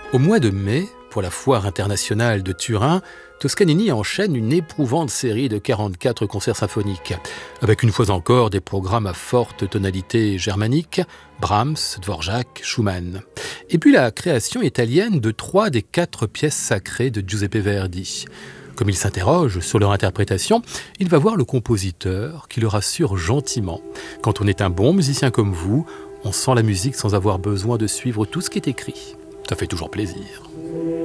Au mois de mai, pour la Foire internationale de Turin, Toscanini enchaîne une éprouvante série de 44 concerts symphoniques, avec une fois encore des programmes à forte tonalité germanique, Brahms, Dvorak, Schumann. Et puis la création italienne de 3 des 4 pièces sacrées de Giuseppe Verdi. Comme il s'interroge sur leur interprétation, il va voir le compositeur qui le rassure gentiment. Quand on est un bon musicien comme vous, on sent la musique sans avoir besoin de suivre tout ce qui est écrit. Ça fait toujours plaisir.